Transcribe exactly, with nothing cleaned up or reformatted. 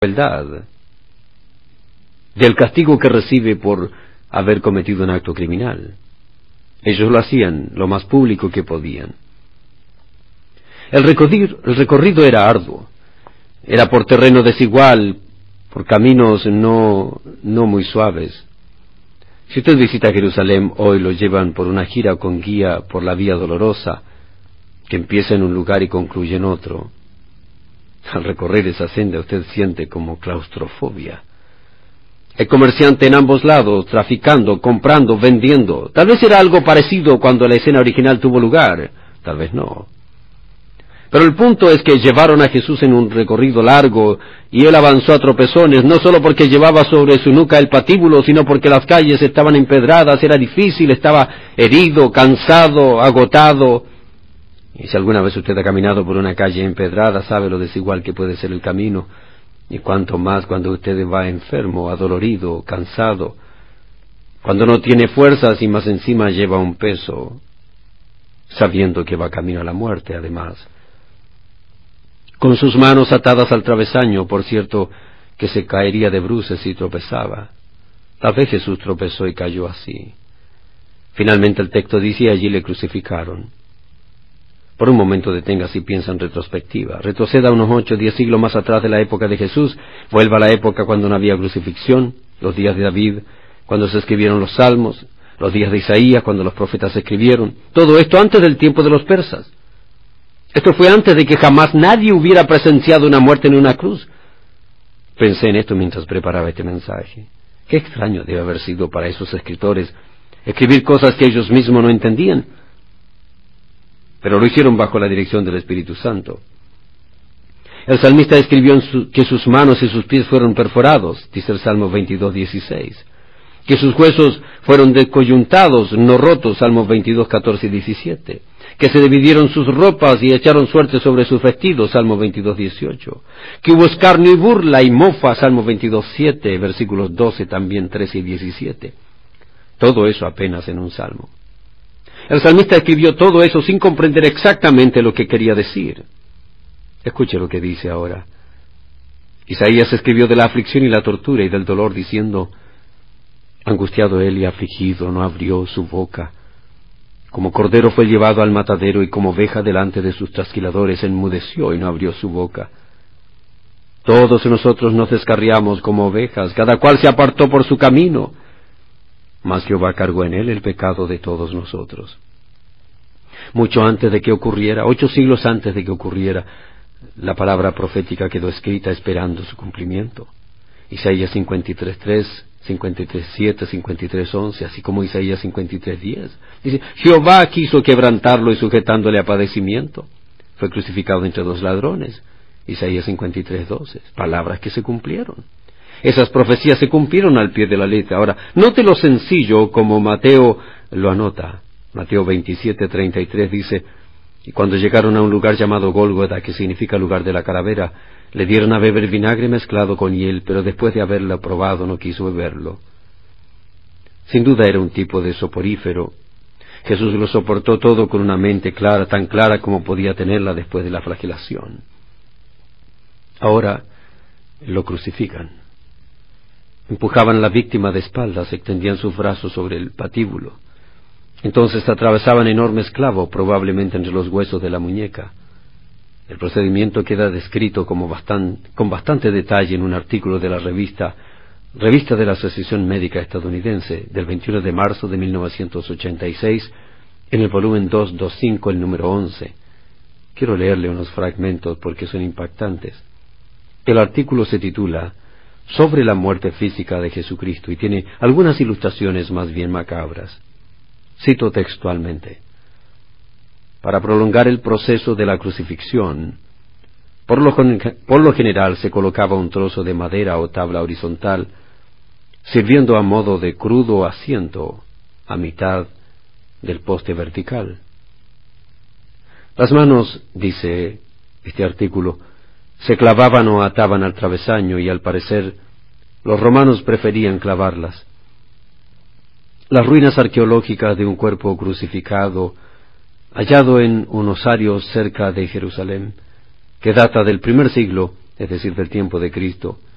crueldad, del castigo que recibe por haber cometido un acto criminal. Ellos lo hacían lo más público que podían. El recorrido, el recorrido era arduo, era por terreno desigual, por caminos no, no muy suaves. Si usted visita Jerusalén hoy, lo llevan por una gira con guía por la vía dolorosa, que empieza en un lugar y concluye en otro. Al recorrer esa senda usted siente como claustrofobia. El comerciante en ambos lados, traficando, comprando, vendiendo. Tal vez era algo parecido cuando la escena original tuvo lugar, tal vez no. Pero el punto es que llevaron a Jesús en un recorrido largo, y él avanzó a tropezones, no solo porque llevaba sobre su nuca el patíbulo, sino porque las calles estaban empedradas, era difícil, estaba herido, cansado, agotado. Y si alguna vez usted ha caminado por una calle empedrada, sabe lo desigual que puede ser el camino, y cuanto más cuando usted va enfermo, adolorido, cansado, cuando no tiene fuerzas y más encima lleva un peso, sabiendo que va camino a la muerte además. Con sus manos atadas al travesaño, por cierto, que se caería de bruces si tropezaba. Tal vez Jesús tropezó y cayó así. Finalmente el texto dice, y allí le crucificaron. Por un momento deténgase y piensa en retrospectiva. Retroceda unos ocho o diez siglos más atrás de la época de Jesús, vuelva a la época cuando no había crucifixión, los días de David, cuando se escribieron los salmos, los días de Isaías, cuando los profetas escribieron. Todo esto antes del tiempo de los persas. Esto fue antes de que jamás nadie hubiera presenciado una muerte en una cruz. Pensé en esto mientras preparaba este mensaje. Qué extraño debe haber sido para esos escritores escribir cosas que ellos mismos no entendían. Pero lo hicieron bajo la dirección del Espíritu Santo. El salmista escribió en su, que sus manos y sus pies fueron perforados, dice el Salmo veintidós, dieciséis. Que sus huesos fueron descoyuntados, no rotos, Salmo veintidós, catorce y diecisiete. Que se dividieron sus ropas y echaron suerte sobre sus vestidos, Salmo veintidós, dieciocho. Que hubo escarnio y burla y mofa, Salmo veintidós, siete, versículos doce, también trece y diecisiete. Todo eso apenas en un salmo. El salmista escribió todo eso sin comprender exactamente lo que quería decir. Escuche lo que dice ahora. Isaías escribió de la aflicción y la tortura y del dolor, diciendo, angustiado él y afligido, no abrió su boca. Como cordero fue llevado al matadero, y como oveja delante de sus trasquiladores enmudeció y no abrió su boca. Todos nosotros nos descarriamos como ovejas, cada cual se apartó por su camino, mas Jehová cargó en él el pecado de todos nosotros. Mucho antes de que ocurriera, ocho siglos antes de que ocurriera, la palabra profética quedó escrita esperando su cumplimiento. Isaías cincuenta y tres, tres, cincuenta y tres, siete, cincuenta y tres, once, así como Isaías cincuenta y tres, diez. Dice, Jehová quiso quebrantarlo y sujetándole a padecimiento. Fue crucificado entre dos ladrones. Isaías cincuenta y tres, doce. Palabras que se cumplieron. Esas profecías se cumplieron al pie de la letra. Ahora, note lo sencillo como Mateo lo anota. Mateo veintisiete, treinta y tres dice, y cuando llegaron a un lugar llamado Gólgota, que significa lugar de la calavera, le dieron a beber vinagre mezclado con hiel, pero después de haberlo probado no quiso beberlo. Sin duda era un tipo de soporífero. Jesús lo soportó todo con una mente clara, tan clara como podía tenerla después de la flagelación. Ahora lo crucifican. Empujaban a la víctima de espaldas, extendían sus brazos sobre el patíbulo. Entonces atravesaban enormes clavos, probablemente entre los huesos de la muñeca. El procedimiento queda descrito como bastan, con bastante detalle en un artículo de la revista, revista de la Asociación Médica Estadounidense, del veintiuno de marzo de mil novecientos ochenta y seis, en el volumen doscientos veinticinco, el número once. Quiero leerle unos fragmentos porque son impactantes. El artículo se titula Sobre la muerte física de Jesucristo y tiene algunas ilustraciones más bien macabras. Cito textualmente. Para prolongar el proceso de la crucifixión, por lo, por lo general se colocaba un trozo de madera o tabla horizontal, sirviendo a modo de crudo asiento a mitad del poste vertical. Las manos, dice este artículo, se clavaban o ataban al travesaño y al parecer los romanos preferían clavarlas. Las ruinas arqueológicas de un cuerpo crucificado hallado en un osario cerca de Jerusalén, que data del primer siglo, es decir, del tiempo de Cristo,